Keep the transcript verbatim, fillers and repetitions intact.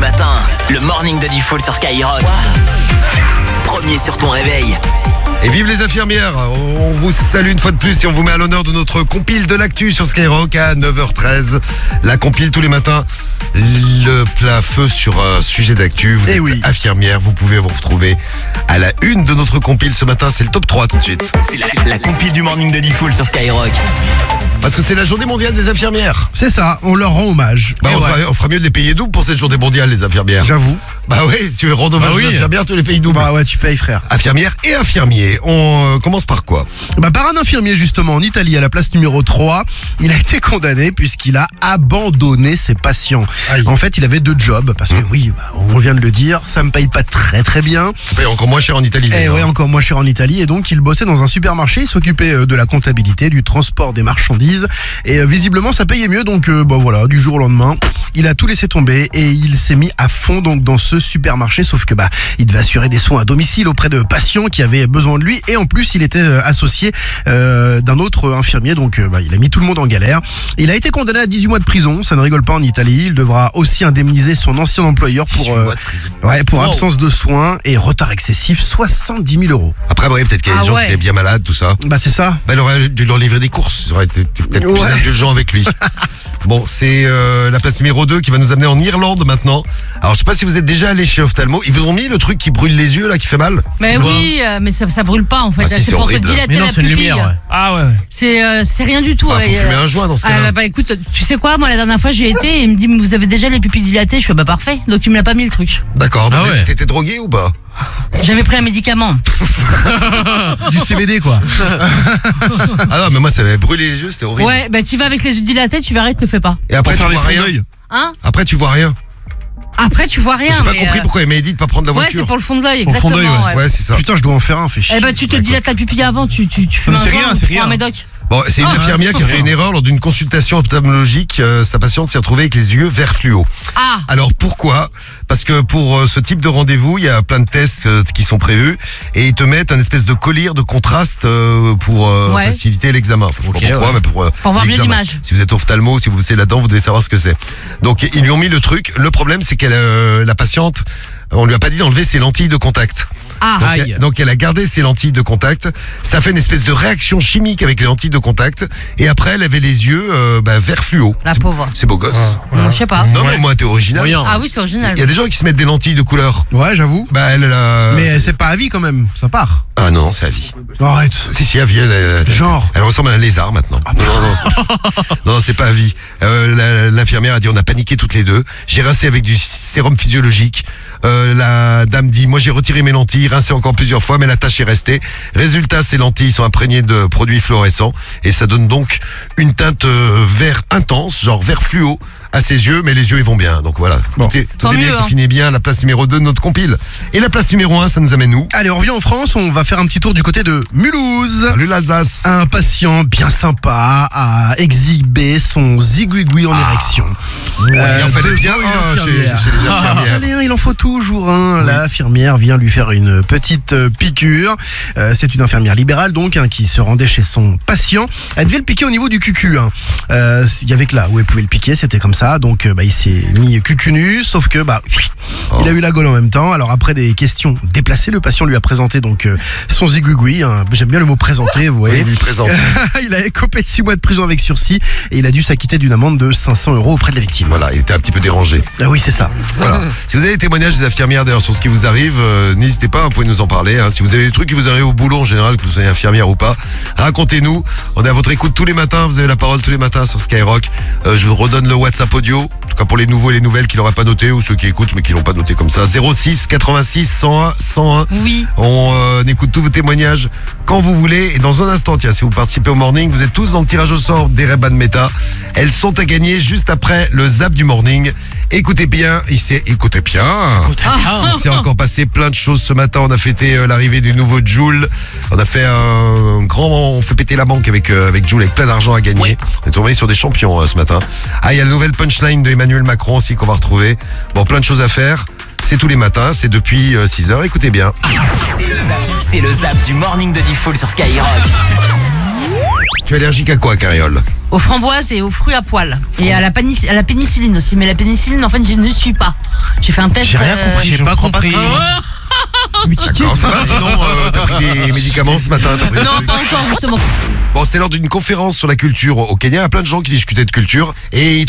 matin, le morning de Diffoul sur Skyrock. Premier sur ton réveil. Et vive les infirmières. On vous salue une fois de plus et on vous met à l'honneur de notre compile de l'actu sur Skyrock à neuf heures treize. La compile tous les matins, le plat feu sur un sujet d'actu. Vous êtes oui. infirmière, vous pouvez vous retrouver à la une de notre compile ce matin. C'est le top trois tout de suite. C'est la, la compile du morning de Diffoul sur Skyrock. Parce que c'est la journée mondiale des infirmières. C'est ça, on leur rend hommage. Bah, Et on, ouais, fera, on fera mieux de les payer double pour cette journée mondiale, les infirmières. J'avoue. Bah oui, si tu veux rendre hommage Bah oui. aux infirmières, tu les payes double. Bah ouais, tu payes, frère. Infirmières et infirmiers. On euh, commence par quoi? Bah par un infirmier justement en Italie à la place numéro trois, il a été condamné puisqu'il a abandonné ses patients. Aïe. En fait, il avait deux jobs parce que oui, bah, on vient de le dire, ça me paye pas très très bien. Ça paye encore moins cher en Italie. Et d'ailleurs. ouais, encore moins cher en Italie. Et donc, il bossait dans un supermarché. Il s'occupait euh, de la comptabilité, du transport des marchandises. Et euh, visiblement, ça payait mieux. Donc, euh, bah voilà, du jour au lendemain, il a tout laissé tomber et il s'est mis à fond donc dans ce supermarché. Sauf que bah, il devait assurer des soins à domicile auprès de patients qui avaient besoin de lui. Et en plus, il était euh, associé euh, d'un autre infirmier. Donc, euh, bah, il a mis tout le monde en galère. Il a été condamné à dix-huit mois de prison. Ça ne rigole pas en Italie. Il devra aussi indemniser son ancien employeur pour, euh, ouais, pour Wow. absence de soins et retard excessif, soixante-dix mille euros. Après, ouais, peut-être qu'il y a des Ah gens ouais. qui étaient bien malades, tout ça. Bah c'est ça. Bah, il aurait dû leur livrer des courses. Il aurait été peut-être Ouais. plus indulgent avec lui. Bon, c'est euh, la place numéro deux qui va nous amener en Irlande maintenant. Alors, je sais pas si vous êtes déjà allé chez l'ophtalmo. Ils vous ont mis le truc qui brûle les yeux, là, qui fait mal? Mais oui, euh, mais ça, ça brûle pas en fait. Ah si, c'est c'est pour horrible. te dilater Mais non, la c'est une pupille. lumière. Ouais. Ah ouais. C'est euh, c'est rien du tout. Ah, faut ouais, fumer euh, un joint dans ce ah, cas-là. bah écoute, tu sais quoi, moi la dernière fois j'y étais et il me dit mais vous avez déjà les pupilles dilatées. Je fais bah parfait. Donc il me l'a pas mis le truc. D'accord. Donc, Ah ouais. t'étais drogué ou pas? J'avais pris un médicament. Du C B D quoi. Ah non, mais moi, ça m'avait brûlé les yeux, c'était horrible. Ouais, bah tu vas avec les yeux dilatés, tu verras, te le fais pas. Et après, Pour tu faire vois les fonds rien. d'œil. Hein? Après, tu vois rien. Après tu vois rien. J'ai pas mais, compris euh, pourquoi il m'a dit de pas prendre la Ouais, voiture. c'est pour le fond de l'œil, Pour le fond exactement. d'œil, ouais. Ouais, c'est ça. Putain, je dois en faire un, fais chier. Eh ben tu te Bah, dilates la pupille avant, tu, tu, tu fumes Non, un c'est joint rien, ou c'est tu prends rien. un médoc. Bon, c'est une Ah, infirmière qui a fait une erreur lors d'une consultation ophtalmologique. Euh, sa patiente s'est retrouvée avec les yeux vert fluo. Ah, Alors pourquoi? Parce que pour euh, ce type de rendez-vous, il y a plein de tests euh, qui sont prévus et ils te mettent un espèce de collier de contraste euh, pour euh, Ouais. faciliter l'examen. Enfin, je sais Ok, pas pourquoi, ouais. mais pour, euh, Pour voir mieux l'examen. l'image. Si vous êtes ophtalmo, si vous bossez là-dedans, vous devez savoir ce que c'est. Donc ils lui ont mis le truc. Le problème, c'est qu'elle, euh, la patiente, on lui a pas dit d'enlever ses lentilles de contact. ah. Donc, Aïe. elle, donc elle a gardé ses lentilles de contact. Ça fait une espèce de réaction chimique avec les lentilles de contact. Et après, elle avait les yeux euh, bah, vert fluo. La C'est- pauvre. C'est beau gosse. Hum, Je sais pas. Non, mais Ouais. moi, t'es original. Voyant. Ah oui, c'est original. Il y a des gens qui se mettent des lentilles de couleur. Ouais, j'avoue. Bah, elle, elle a... Mais c'est pas à vie quand même, ça part. Ah non, c'est à vie. Arrête. Si, si, à vie, elle, elle- Genre. elle ressemble à un lézard maintenant. non, non, non, c'est- non, c'est pas à vie. Euh, la- L'infirmière a dit, on a paniqué toutes les deux. J'ai rincé avec du sérum physiologique. Euh, la dame dit, moi j'ai retiré mes lentilles, rincé encore plusieurs fois, mais la tâche est restée. Résultat, ces lentilles sont imprégnées de produits fluorescents et ça donne donc une teinte euh, vert intense, genre vert fluo à ses yeux, mais les yeux ils vont bien. Donc voilà, Bon. tout est, tout Tant est bien mieux, qui hein. finit bien. La place numéro deux de notre compile. Et la place numéro un, ça nous amène où? Allez, on revient en France, on va faire un petit tour du côté de Mulhouse. Salut l'Alsace. Un patient bien sympa a exhibé son zigouigoui en érection. Il en fallait devant bien une un chez, infirmière. chez les infirmières. Allez, hein, il en faut toujours un. L'infirmière vient lui faire une petite euh, piqûre. Euh, c'est une infirmière libérale donc hein, qui se rendait chez son patient. Elle devait le piquer au niveau du cucu. Hein. Euh, il y avait que là où elle pouvait le piquer, c'était comme ça. Donc euh, bah, il s'est mis cucu nu, sauf que bah Oh. il a eu la gaule en même temps. Alors après des questions déplacées, le patient lui a présenté donc euh, son zigouigoui. Hein. J'aime bien le mot présenter, vous voyez. Oui, lui présente. Il a écopé de six mois de prison avec sursis et il a dû s'acquitter d'une amende de cinq cents euros auprès de la victime. Voilà, il était un petit peu dérangé. Ah oui, c'est ça. Voilà. Si vous avez des témoignages des infirmières d'ailleurs sur ce qui vous arrive, euh, n'hésitez pas, vous pouvez nous en parler. Hein. Si vous avez des trucs qui vous arrivent au boulot en général, que vous soyez infirmière ou pas, racontez-nous. On est à votre écoute tous les matins, vous avez la parole tous les matins sur Skyrock. Euh, je vous redonne le WhatsApp audio, en tout cas pour les nouveaux et les nouvelles qui l'auraient pas noté ou ceux qui écoutent mais qui l'ont pas noté comme ça. zéro six quatre-vingt-six cent un cent un. Oui. On euh, écoute tous vos témoignages quand vous voulez. Et dans un instant, tiens, si vous participez au morning, vous êtes tous dans le tirage au sort des Ray-Ban Meta. Elles sont à gagner juste après le zap du morning. Écoutez bien, il s'est, écoutez bien. Il s'est encore passé plein de choses ce matin. On a fêté euh, l'arrivée du nouveau Joule. On a fait un, un grand, on fait péter la banque avec euh, avec Joule, avec plein d'argent à gagner. On est tombé sur des champions euh, ce matin. Ah, il y a la nouvelle punchline de Emmanuel Macron aussi qu'on va retrouver. Bon, plein de choses à faire. C'est tous les matins, c'est depuis euh, six heures. Écoutez bien. C'est le zap, c'est le zap du morning de Diffoul sur Skyrock. Tu es allergique à quoi, Cariole? Aux framboises et aux fruits à poil. Et à la, panici- à la pénicilline aussi. Mais la pénicilline, en fait, je ne suis pas. J'ai fait un test. J'ai rien euh, compris. J'ai je pas comprends compris. ce que tu dis. D'accord, ça va, sinon euh, t'as pris des médicaments ce matin, t'as pris des Non, trucs. pas encore, justement. Bon, c'était lors d'une conférence sur la culture au Kenya, il y a plein de gens qui discutaient de culture et ils